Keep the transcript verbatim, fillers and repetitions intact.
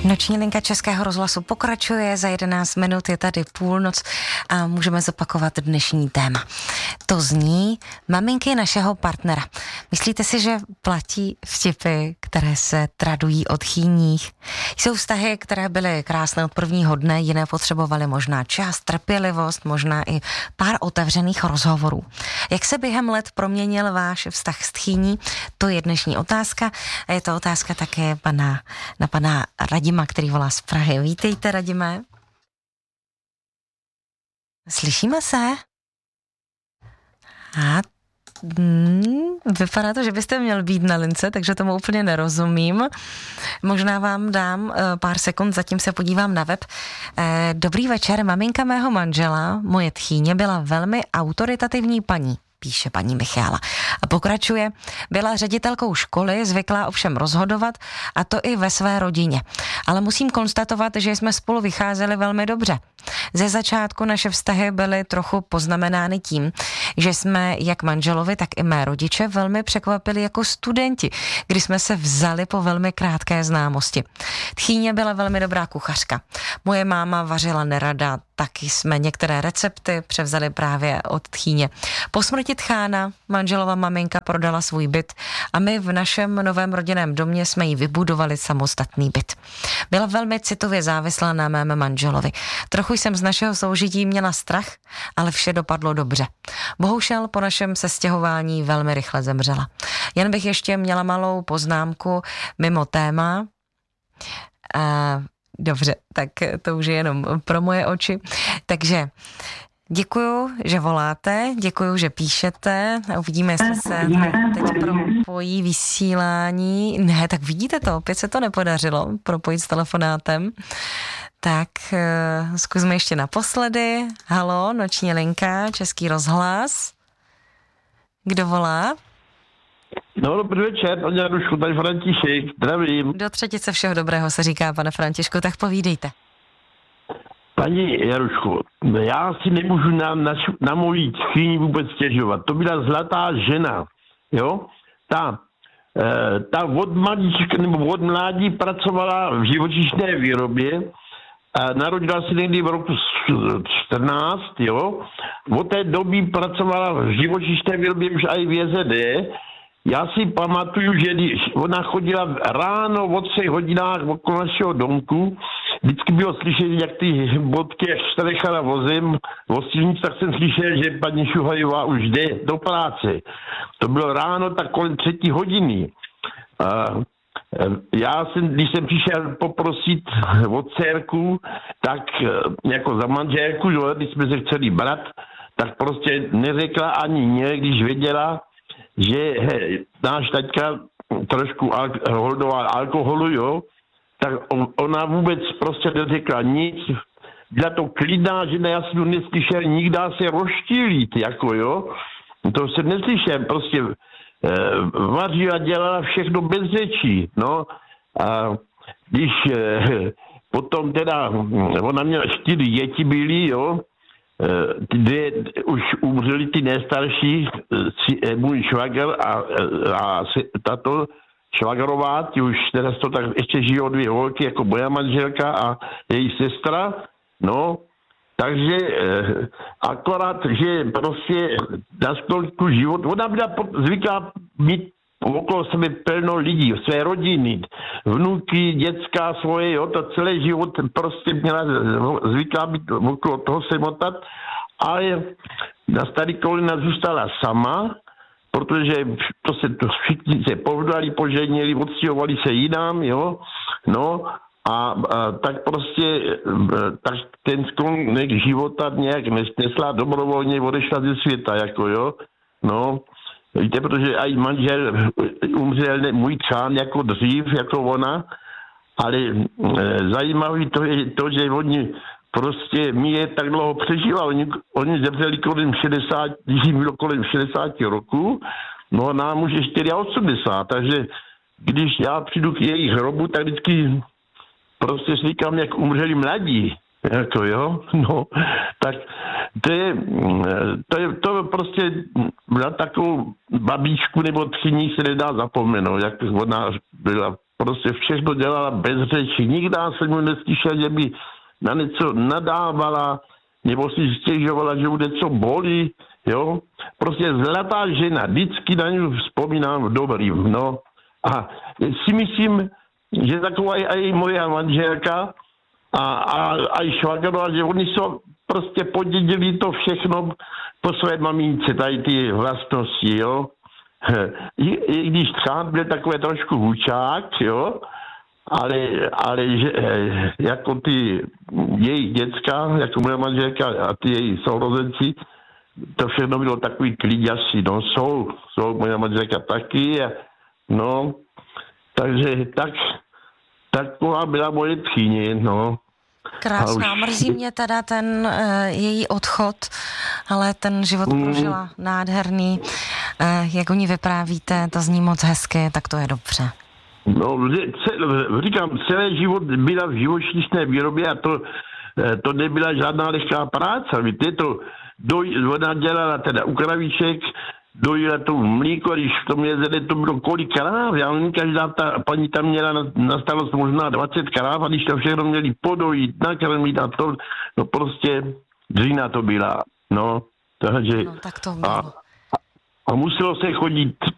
Noční linka Českého rozhlasu pokračuje, za jedenáct minut je tady půlnoc a můžeme zopakovat dnešní téma. To zní maminky našeho partnera. Myslíte si, že platí vtipy, které se tradují od chýních? Jsou vztahy, které byly krásné od prvního dne, jiné potřebovaly možná čas, trpělivost, možná i pár otevřených rozhovorů. Jak se během let proměnil váš vztah s tchýní? To je dnešní otázka a je to otázka také pana, na pana Radima, který volá z Prahy. Vítejte, Radime. Slyšíme se? A hmm, vypadá to, že byste měl být na lince, takže tomu úplně nerozumím. Možná vám dám uh, pár sekund, zatím se podívám na web. Uh, dobrý večer, maminka mého manžela, moje tchýně, byla velmi autoritativní paní, píše paní Michála. A pokračuje, byla ředitelkou školy, zvyklá ovšem rozhodovat, a to i ve své rodině. Ale musím konstatovat, že jsme spolu vycházeli velmi dobře. Ze začátku naše vztahy byly trochu poznamenány tím, že jsme jak manželovi, tak i mé rodiče velmi překvapili jako studenti, kdy jsme se vzali po velmi krátké známosti. Tchýně byla velmi dobrá kuchařka. Moje máma vařila nerada, taky jsme některé recepty převzali právě od tchýně. Po smrti tchána manželova maminka prodala svůj byt a my v našem novém rodinném domě jsme jí vybudovali samostatný byt. Byla velmi citově závislá na mém manželovi. Trochu jsem z našeho soužití měla strach, ale vše dopadlo dobře. Bohužel po našem sestěhování velmi rychle zemřela. Jen bych ještě měla malou poznámku mimo téma. A dobře, tak to už je jenom pro moje oči. Takže děkuju, že voláte, děkuju, že píšete. Uvidíme, jestli se teď propojí vysílání. Ne, tak vidíte to, opět se to nepodařilo propojit s telefonátem. Tak uh, zkusme ještě naposledy. Haló, noční linka, Český rozhlas. Kdo volá? No, dobrý večer, paní Jarušku, tady František, zdravím. Do třetice všeho dobrého se říká, pane Františku, tak povídejte. Paní Jarušku, já si nemůžu na, na, na mojí tchýni vůbec stěžovat. To byla zlatá žena, jo? Ta, e, ta od mladíčka, nebo od mládí pracovala v živočišné výrobě. A narodila se někdy v roku čtrnáct, jo. Od té doby pracovala v živočišné výrobě už i v J Z D. Já si pamatuju, že když ona chodila ráno od třech hodinách okolo našeho domku, vždycky bylo slyšet, jak ty bodky až nechala vozem v silnici, tak jsem slyšel, že paní Šuhajová už jde do práce. To bylo ráno tak kolem třetí hodiny. A já jsem, když jsem přišel poprosit od dcerku, tak jako za manželku, jo, když jsme se chceli brát, tak prostě neřekla ani mě, když věděla, že he, náš taťka trošku al- holdoval alkoholu, jo, tak on, ona vůbec prostě neřekla nic. Byla to klidná žena, já jsem to neslyšel nikdy se rozčílit, jako jo. To jsem neslyšel, prostě vařila, dělala všechno bez řečí, no. A když eh, potom teda, ona měla čtyři děti byly, jo, ty dvě už umřeli, ty nejstarší, můj švagr a, a tato švagrová, ty už teda to tak ještě žijou dvě holky, jako moja manželka a její sestra, no. Takže eh, akorát, že prostě na spolku život, ona byla zvyklá mít okolo sebe plno lidí, své rodiny, vnuky, děcka svoje, jo, to celý život prostě měla zvyklá být okolo toho se motat, ale na starý kolena zůstala sama, protože to se to všichni se povdali, poženili, odstěhovali se jinam, jo, no, A, a tak prostě tak ten sklonek života nějak nesla, dobrovolně odešla ze světa, jako jo. No, víte, protože i manžel umřel můj tchán jako dřív, jako ona, ale e, zajímavý to je to, že oni prostě mi je tak dlouho přežila. Oni, oni zemřeli kolem šedesát, když jim bylo kolem šedesát roku, no a nám už je osmdesát, takže když já přijdu k jejich hrobu, tak vždycky prostě si říkám, jak umřeli mladí, jako jo, no, tak to je, to je, to prostě na takovou babičku nebo tchýni se nedá zapomenout, jak ona byla prostě všechno dělala bez řeči. Nikdy jsem mu neslyšel, že by na něco nadávala, nebo si stěžovala, že mu něco bolí, jo. Prostě zlatá žena, vždycky na ní vzpomínám dobrým, no. A si myslím, že taková je i moja manželka a, a, a i švagrová, že oni jsou prostě podědili to všechno po své mamince, tady ty vlastnosti, jo. I, i když Trump byl takový trošku hučák, jo, ale, ale že, jako ty jejich děcka, jako moje manželka a ty její sourozenci, to všechno bylo takový kliděsi, no, jsou, jsou moje manželka taky, a, no, takže tak, taková byla moje tchyně, no. Krásná, už... mrzí mě teda ten uh, její odchod, ale ten život mm. prožila nádherný. Uh, jak o ní vyprávíte, to zní moc hezky, tak to je dobře. No, cel, říkám, celý život byla v živočišné výrobě a to, to nebyla žádná lehká práce. Víte, to doj, ona dělala teda u kravíček, dojela to mlíko, když v tom jezere to bylo kolik kráv, já nevím, každá ta paní tam měla na, na starost možná dvacet kráv a když to všechno měli podojit, nakrmit a to, no prostě dřina to byla, no, takže no, tak to bylo. A, a muselo se chodit